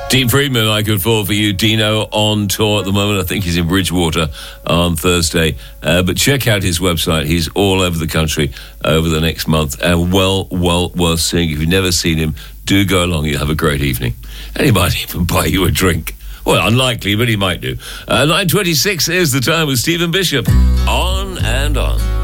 Dean Friedman, I could fall for you. Dino on tour at the moment. I think he's in Bridgewater on Thursday. But check out his website. He's all over the country over the next month. And well worth seeing. If you've never seen him, do go along. You'll have a great evening. And he might even buy you a drink. Well, unlikely, but he might do. 9:26 is the time with Stephen Bishop. On and on.